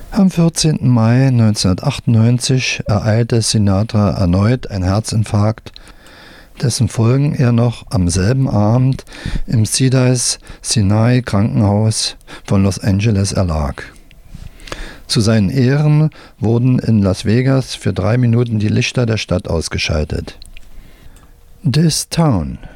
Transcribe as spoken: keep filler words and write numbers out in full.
Am vierzehnten Mai neunzehnhundertachtundneunzig ereilte Sinatra erneut ein Herzinfarkt, dessen Folgen er noch am selben Abend im Cedars-Sinai Krankenhaus von Los Angeles erlag. Zu seinen Ehren wurden in Las Vegas für drei Minuten die Lichter der Stadt ausgeschaltet. This Town